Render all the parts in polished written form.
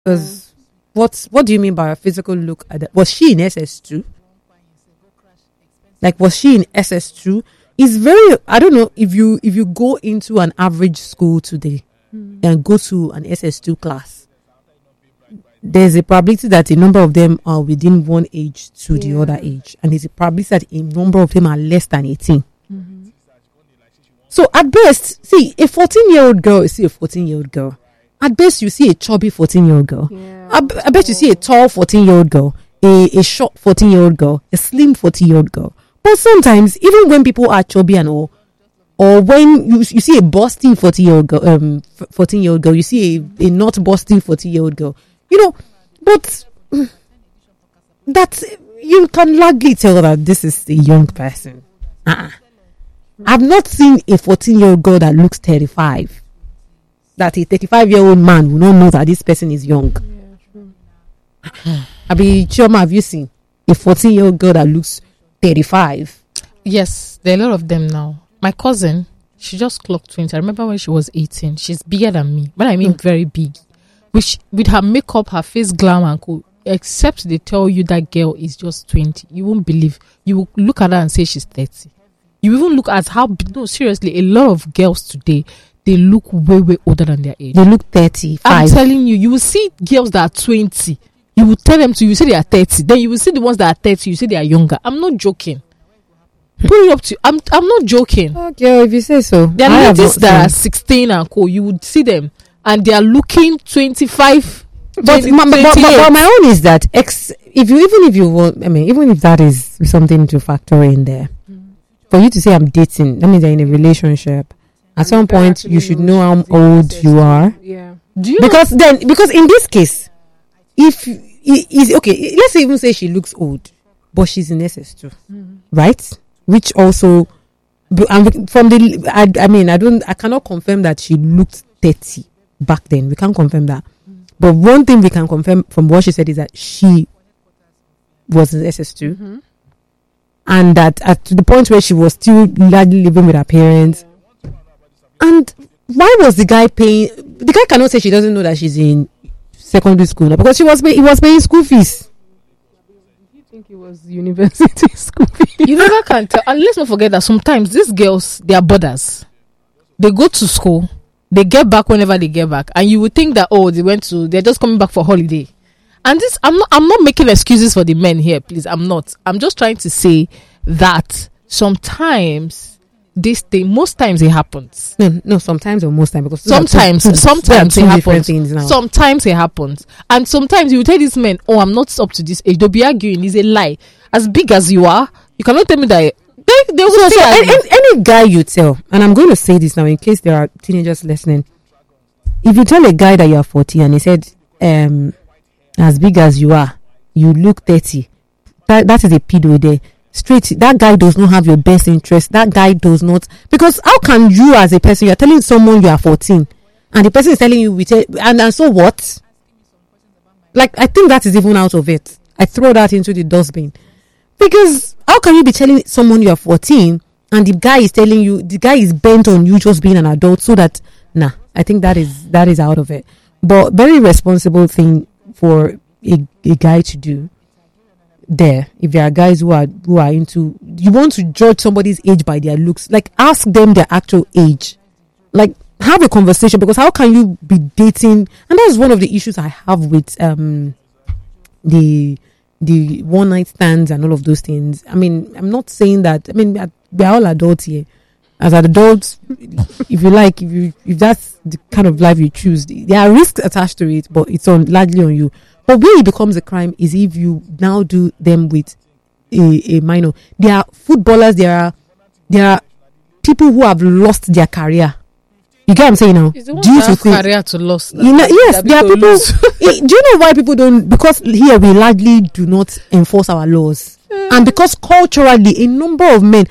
Because what do you mean by a physical look at that? Was she in SS2? Like, was she in SS2? It's very, I don't know, if you go into an average school today and go to an SS2 class, there's a probability that a number of them are within one age to the other age, and there's a probability that a number of them are less than 18. So at best, see, a 14-year-old girl is still a 14-year-old girl. At best, you see a chubby 14-year-old girl. I bet you see a tall 14-year-old girl, a short 14-year-old girl, a slim 14-year-old girl. But sometimes, even when people are chubby and all, or when you see a busty 14-year-old girl, 14-year-old girl, you see a not busty 14-year-old girl, but that you can largely tell that this is a young person. I've not seen a 14-year-old girl that looks 35. That a 35-year-old man will not know that this person is young. Chioma, have you seen a 14-year-old girl that looks 35? Yes, there are a lot of them now. My cousin, she just clocked 20. I remember when she was 18. She's bigger than me, but I mean very big. Which, with her makeup, her face glam and cool, except they tell you that girl is just 20. You won't believe. You will look at her and say she's 30. You even look at no, seriously, a lot of girls today, they look way older than their age. They look 35. I'm telling you, you will see girls that are 20. You will tell them you say they are 30. Then you will see the ones that are 30, you say they are younger. I'm not joking. Put it up to you. I'm not joking. Okay, if you say so. There are ladies that are 16 and co. You would see them and they are looking 25. But my own is that even if that is something to factor in there, for you to say I'm dating, that means you're in a relationship. At some point, you should know how old you are. Yeah. Do you because in this case, if is okay, let's even say she looks old, but she's in SS2, right? Which also, from I cannot confirm that she looked 30 back then. We can't confirm that. But one thing we can confirm from what she said is that she was in SS2, and that to the point where she was still largely living with her parents. And why was the guy paying? The guy cannot say she doesn't know that she's in secondary school now, because he was paying school fees. You think it was university school fees? You never can tell. And let's not forget that sometimes these girls, they are boarders. They go to school, they get back whenever they get back, and you would think that they're just coming back for holiday. And this, I'm not making excuses for the men here, please. I'm not. I'm just trying to say that sometimes most times it happens. No, sometimes or most times, because sometimes it happens. Sometimes it happens, and sometimes you tell these men, "Oh, I'm not up to this age." They'll be arguing. It's a lie. As big as you are, you cannot tell me that. They will say any guy you tell, and I'm going to say this now in case there are teenagers listening. If you tell a guy that you are 40 and he said, "As big as you are, you look 30," that is a pedo there. Straight, that guy does not have your best interest. That guy does not, because how can you as a person, you're telling someone you are 14 and the person is telling you and so what? Like, I think that is even out of it. I throw that into the dustbin, because how can you be telling someone you are 14 and the guy is bent on you just being an adult? So that, I think that is out of it. But very responsible thing for a guy to do. There, if there are guys who are into, you want to judge somebody's age by their looks, like ask them their actual age, like have a conversation, because how can you be dating? And that's one of the issues I have with the one night stands and all of those things. I mean, I'm not saying that. I mean, we're all adults here. As adults, if you like, if that's the kind of life you choose, there are risks attached to it, but it's largely on you. But where it becomes a crime is if you now do them with a minor. There are footballers, there are people who have lost their career. You get what I'm saying now? Due to career to loss. Yes, there are people. Do you know why people don't? Because here we largely do not enforce our laws. And because culturally, a number of men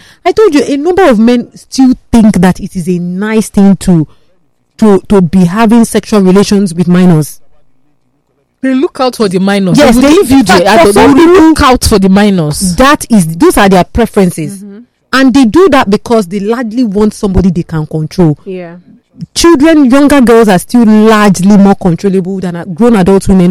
still think that it is a nice thing to be having sexual relations with minors. They look out for the minors. Yes, they look out for the minors. Those are their preferences. And they do that because they largely want somebody they can control. Yeah. children, younger girls are still largely more controllable than grown adult women